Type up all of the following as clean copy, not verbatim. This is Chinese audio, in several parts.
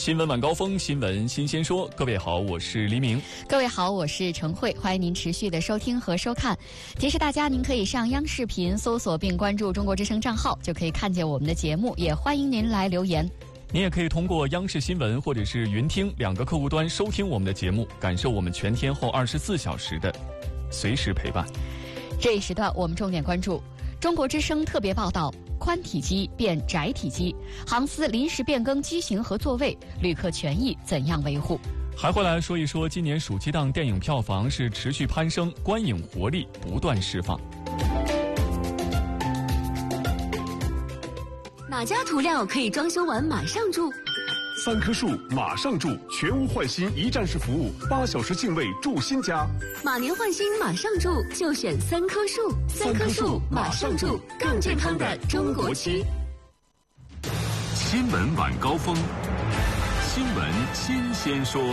新闻晚高峰，新闻新鲜说。各位好，我是黎明。 各位好，我是陈慧。欢迎您持续的收听和收看。提示大家，您可以上央视频搜索并关注中国之声账号，就可以看见我们的节目。也欢迎您来留言。 您也可以通过央视新闻或者是云听两个客户端收听我们的节目，感受我们全天候24小时的随时陪伴。 这一时段我们重点关注中国之声特别报道：宽体机变窄体机，航司临时变更机型和座位，旅客权益怎样维护？ 还会来说一说今年暑期档电影票房是持续攀升，观影活力不断释放。 哪家涂料可以装修完马上住 ？3棵树马上住，全屋换新一站式服务，8小时净位住新家。 马年换新马上住，就选3棵树。3棵树马上住，更健康的中国区。 新闻晚高峰，新闻新鲜说。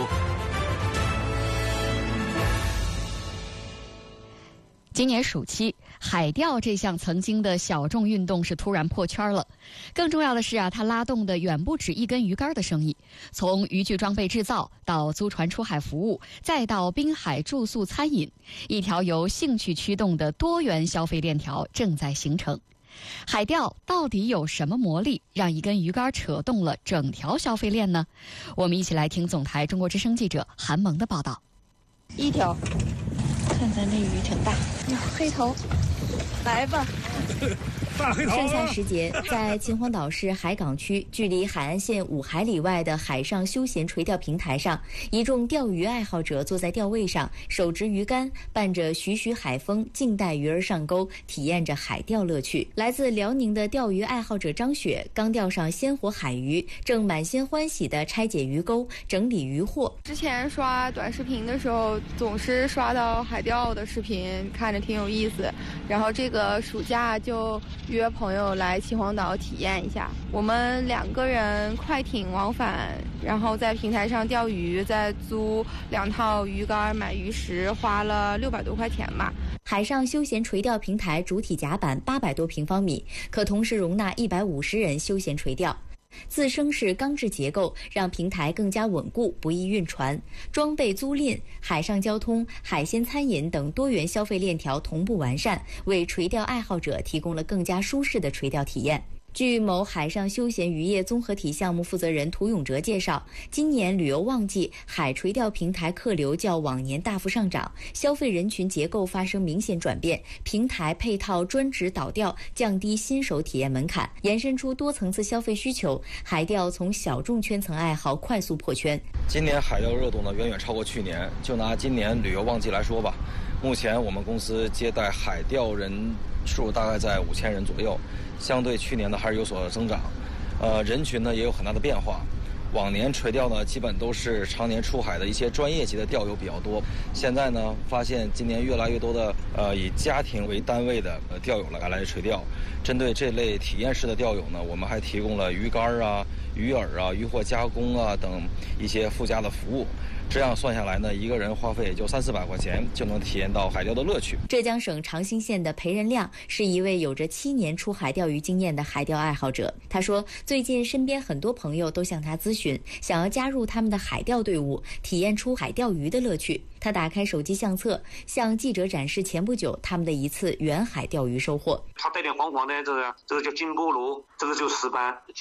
今年暑期，海钓这项曾经的小众运动是突然破圈了。更重要的是它拉动的远不止一根鱼竿的生意。从渔具装备制造到租船出海服务，再到滨海住宿餐饮，一条由兴趣驱动的多元消费链条正在形成。海钓到底有什么魔力，让一根鱼竿扯动了整条消费链呢？我们一起来听总台中国之声记者韩萌的报道。 一条。看咱这鱼挺大，黑头，来吧。 大黑头。 盛夏时节，在秦皇岛市海港区距离海岸线5海里外的海上休闲垂钓平台上，一众钓鱼爱好者坐在钓位上，手执鱼竿，伴着徐徐海风，静待鱼儿上钩，体验着海钓乐趣。来自辽宁的钓鱼爱好者张雪刚钓上鲜活海鱼，正满心欢喜地拆解鱼钩，整理鱼货。 之前刷短视频的时候，总是刷到海钓的视频，看着挺有意思，然后这个暑假就约朋友来秦皇岛体验一下。我们2个人快艇往返，然后在平台上钓鱼，再租2套鱼竿，买鱼食，花了600多块钱吧。 海上休闲垂钓平台主体甲板800多平方米，可同时容纳150人休闲垂钓。自生式钢制结构让平台更加稳固，不易运船。装备租赁、海上交通、海鲜餐饮等多元消费链条同步完善，为垂钓爱好者提供了更加舒适的垂钓体验。据某海上休闲渔业综合体项目负责人涂永哲介绍，今年旅游旺季，海垂钓平台客流较往年大幅上涨，消费人群结构发生明显转变，平台配套专职导钓，降低新手体验门槛，延伸出多层次消费需求，海钓从小众圈层爱好快速破圈。 今年海钓热度呢远远超过去年，就拿今年旅游旺季来说吧，目前我们公司接待海钓人数大概在5000人左右，相对去年呢还是有所增长，人群呢也有很大的变化。往年垂钓呢基本都是常年出海的一些专业级的钓友比较多，现在呢发现今年越来越多的以家庭为单位的钓友来垂钓。针对这类体验式的钓友呢，我们还提供了鱼竿啊、鱼饵啊、渔获加工啊等一些附加的服务。这样算下来呢，一个人花费也就300-400块钱，就能体验到海钓的乐趣。 浙江省长兴县的裴仁亮是一位有着7年出海钓鱼经验的海钓爱好者。他说，最近身边很多朋友都向他咨询，想要加入他们的海钓队伍，体验出海钓鱼的乐趣。他打开手机相册，向记者展示前不久他们的一次远海钓鱼收获。 他带点黄黄的，这个叫金波螺，这个就石斑。